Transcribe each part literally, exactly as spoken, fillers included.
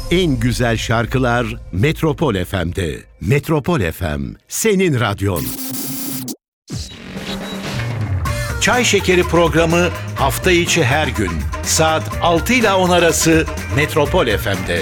En güzel şarkılar Metropol F M'de. Metropol F M, senin radyon. Çay Şekeri programı hafta içi her gün saat altı ile on arası Metropol F M'de.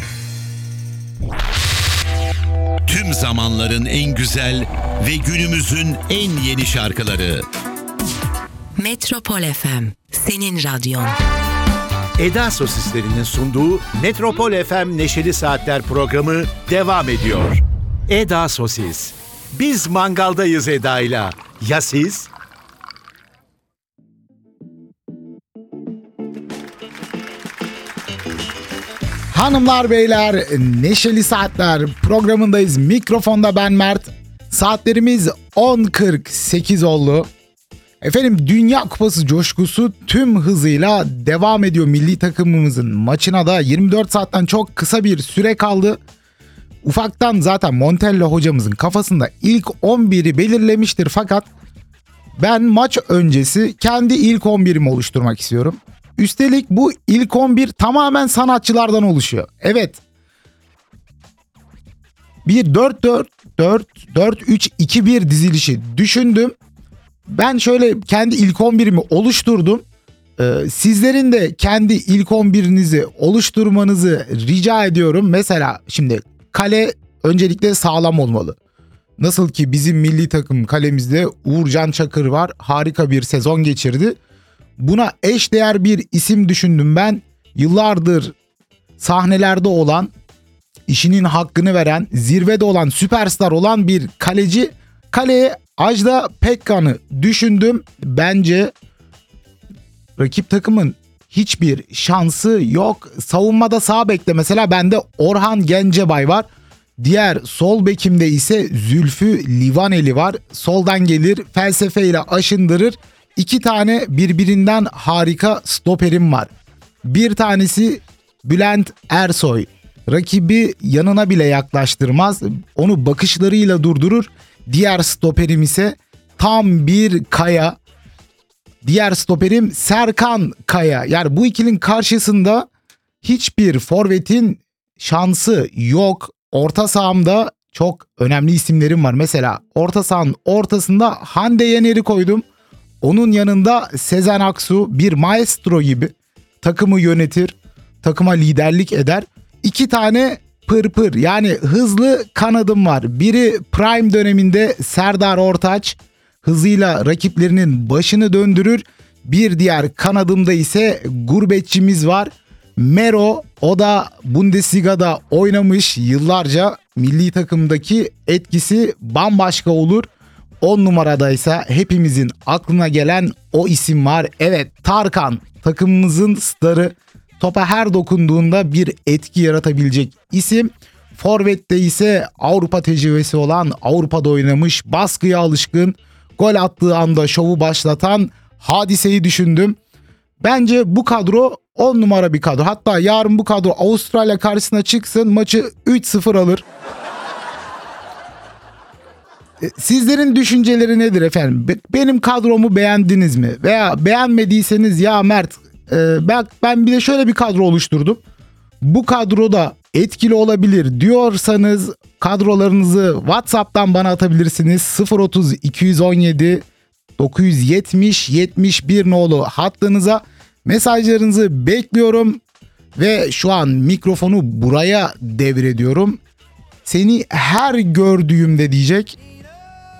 Tüm zamanların en güzel ve günümüzün en yeni şarkıları. Metropol F M, senin radyon. Eda Sosislerinin sunduğu Metropol F M Neşeli Saatler programı devam ediyor. Eda Sosis. Biz mangaldayız Eda'yla. Ya siz? Hanımlar beyler, Neşeli Saatler programındayız. Mikrofonda ben Mert. Saatlerimiz on kırk sekiz oldu. Efendim, Dünya Kupası coşkusu tüm hızıyla devam ediyor. Milli takımımızın maçına da yirmi dört saatten çok kısa bir süre kaldı. Ufaktan zaten Montella hocamızın kafasında ilk on biri belirlemiştir, fakat ben maç öncesi kendi ilk on birimi oluşturmak istiyorum. Üstelik bu ilk on bir tamamen sanatçılardan oluşuyor. Evet. Bir dört dört dört dört üç iki bir dizilişi düşündüm. Ben şöyle kendi ilk on birimi oluşturdum. Ee, sizlerin de kendi ilk on birinizi oluşturmanızı rica ediyorum. Mesela şimdi kale öncelikle sağlam olmalı. Nasıl ki bizim milli takım kalemizde Uğurcan Çakır var. Harika bir sezon geçirdi. Buna eşdeğer bir isim düşündüm ben. Yıllardır sahnelerde olan, işinin hakkını veren, zirvede olan, süperstar olan bir kaleci. Kaleye Ajda Pekkan'ı düşündüm. Bence rakip takımın hiçbir şansı yok. Savunmada sağ bekte mesela bende Orhan Gencebay var. Diğer sol bekimde ise Zülfü Livaneli var. Soldan gelir, felsefeyle aşındırır. İki tane birbirinden harika stoperim var. Bir tanesi Bülent Ersoy. Rakibi yanına bile yaklaştırmaz. Onu bakışlarıyla durdurur. Diğer stoperim ise tam bir kaya. Diğer stoperim Serkan Kaya. Yani bu ikilinin karşısında hiçbir forvetin şansı yok. Orta sahamda çok önemli isimlerim var. Mesela orta sahanın ortasında Hande Yener'i koydum. Onun yanında Sezen Aksu, bir maestro gibi takımı yönetir, takıma liderlik eder. İki tane pırpır, yani hızlı kanadım var. Biri prime döneminde Serdar Ortaç, hızıyla rakiplerinin başını döndürür. Bir diğer kanadımda ise gurbetçimiz var. Mero, o da Bundesliga'da oynamış yıllarca, milli takımdaki etkisi bambaşka olur. on numaradaysa hepimizin aklına gelen o isim var. Evet, Tarkan, takımımızın starı. Topa her dokunduğunda bir etki yaratabilecek isim. Forvet'te ise Avrupa tecrübesi olan, Avrupa'da oynamış, baskıya alışkın, gol attığı anda şovu başlatan Hadise'yi düşündüm. Bence bu kadro on numara bir kadro. Hatta yarın bu kadro Avustralya karşısına çıksın, maçı üç sıfır alır. Sizlerin düşünceleri nedir efendim? Benim kadromu beğendiniz mi? Veya beğenmediyseniz, ya Mert ben, ben bir de şöyle bir kadro oluşturdum, bu kadroda etkili olabilir diyorsanız kadrolarınızı WhatsApp'tan bana atabilirsiniz. sıfır otuz iki on yedi dokuz yetmiş yetmiş bir nolu hattınıza mesajlarınızı bekliyorum. Ve şu an mikrofonu buraya devrediyorum. Seni her gördüğümde diyecek